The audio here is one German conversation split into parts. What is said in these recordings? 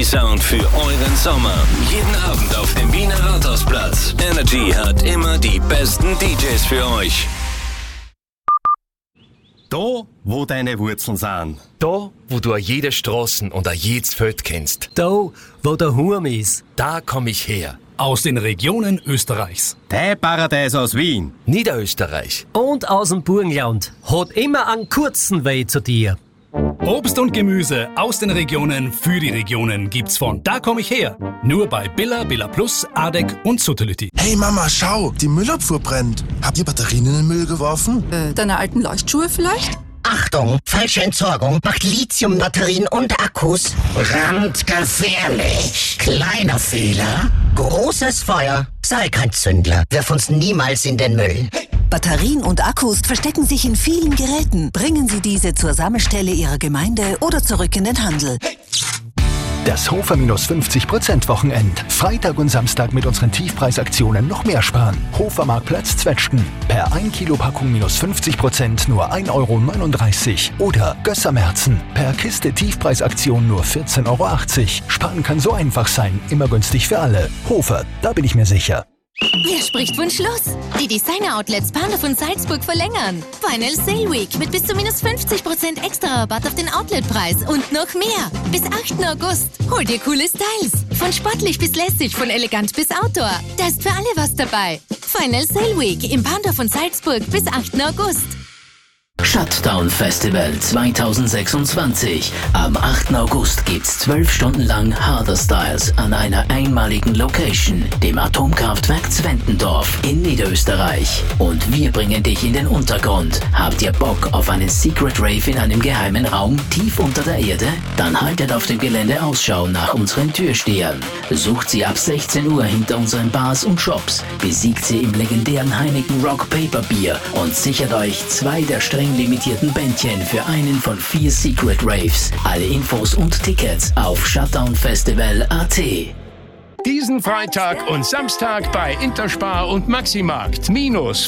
Party-Sound für euren Sommer. Jeden Abend auf dem Wiener Rathausplatz. Energy hat immer die besten DJs für euch. Da, wo deine Wurzeln sind. Da, wo du jede Straßen und jedes Feld kennst. Da, wo der Hurm ist. Da komm ich her. Aus den Regionen Österreichs. Dein Paradies aus Wien. Niederösterreich. Und aus dem Burgenland. Hat immer einen kurzen Weg zu dir. Obst und Gemüse aus den Regionen für die Regionen gibt's von Da komm ich her. Nur bei Billa, Billa Plus, Adek und Suttelütti. Hey Mama, schau, die Müllabfuhr brennt. Habt ihr Batterien in den Müll geworfen? Deine alten Leuchtschuhe vielleicht? Achtung, falsche Entsorgung macht Lithiumbatterien und Akkus brandgefährlich. Kleiner Fehler, großes Feuer. Sei kein Zündler, wirf uns niemals in den Müll. Batterien und Akkus verstecken sich in vielen Geräten. Bringen Sie diese zur Sammelstelle Ihrer Gemeinde oder zurück in den Handel. Das Hofer minus 50% Wochenend. Freitag und Samstag mit unseren Tiefpreisaktionen noch mehr sparen. Hofermarktplatz Zwetschgen. Per 1 Kilo Packung minus 50% nur 1,39 € Oder Gössermerzen. Per Kiste Tiefpreisaktion nur 14,80 €. Sparen kann so einfach sein. Immer günstig für alle. Hofer, da bin ich mir sicher. Wer spricht von Schluss? Die Designer-Outlets Bahnhof und Salzburg verlängern. Final Sale Week mit bis zu minus 50% extra Rabatt auf den Outletpreis und noch mehr. Bis 8. August. Hol dir coole Styles. Von sportlich bis lässig, von elegant bis Outdoor. Da ist für alle was dabei. Final Sale Week im Bahnhof und Salzburg bis 8. August. Shutdown Festival 2026. Am 8. August gibt's 12 Stunden lang Harder Styles an einer einmaligen Location, dem Atomkraftwerk Zwentendorf in Niederösterreich. Und wir bringen dich in den Untergrund. Habt ihr Bock auf einen Secret Rave in einem geheimen Raum tief unter der Erde? Dann haltet auf dem Gelände Ausschau nach unseren Türstehern. Besucht sie ab 16 Uhr hinter unseren Bars und Shops. Besiegt sie im legendären Heineken Rock Paper Bier und sichert euch 2 der streng limitierten Bändchen für einen von 4 Secret Raves. Alle Infos und Tickets auf shutdownfestival.at. Diesen Freitag und Samstag bei Interspar und Maximarkt. Minus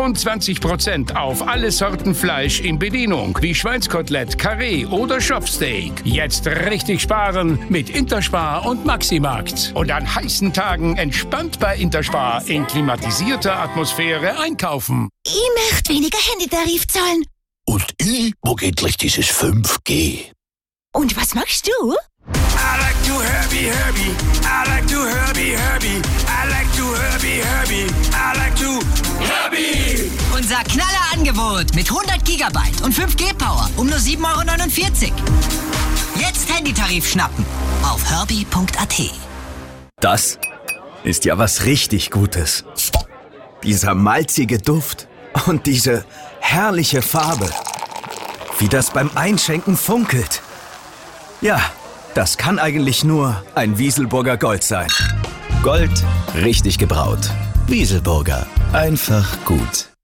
25% auf alle Sorten Fleisch in Bedienung, wie Schweinskotelett, Karree oder Schopfsteak. Jetzt richtig sparen mit Interspar und Maximarkt. Und an heißen Tagen entspannt bei Interspar in klimatisierter Atmosphäre einkaufen. Ich möchte weniger Handytarif zahlen. Und ich mag endlich dieses 5G. Und was machst du? I like to Herbie, Herbie. I like to Herbie, Herbie. I like to Herbie, Herbie. I like to Herbie. Unser Knallerangebot mit 100 Gigabyte und 5G-Power um nur 7,49 €. Jetzt Handytarif schnappen auf herbie.at. Das ist ja was richtig Gutes. Dieser malzige Duft und diese herrliche Farbe. Wie das beim Einschenken funkelt. Ja, das kann eigentlich nur ein Wieselburger Gold sein. Gold, richtig gebraut. Wieselburger. Einfach gut.